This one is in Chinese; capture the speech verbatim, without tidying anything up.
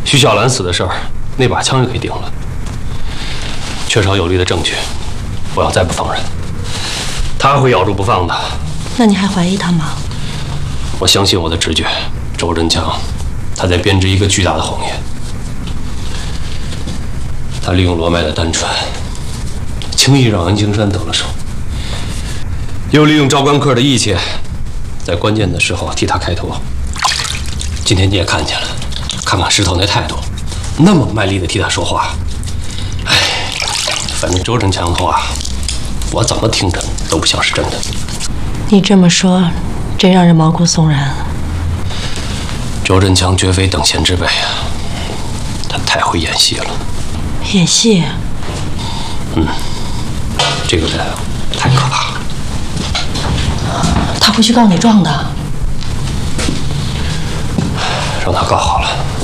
徐小兰死的事儿，那把枪也给定了。缺少有力的证据，我要再不放人，他会咬住不放的。 那你还怀疑他吗？ 我相信我的直觉，周振强，他在编织一个巨大的谎言。他利用罗麦的单传，轻易让安青山得了手，又利用赵关克的义气，在关键的时候替他开脱。今天你也看见了，看看石头那态度，那么卖力的替他说话。哎，反正周振强的话，我怎么听着都不像是真的。 你这么说，真让人毛骨悚然。 周振强绝非等闲之辈啊，他太会演戏了。 演戏？ 嗯，这个人太可怕了。 他回去告你撞的？ 让他告好了。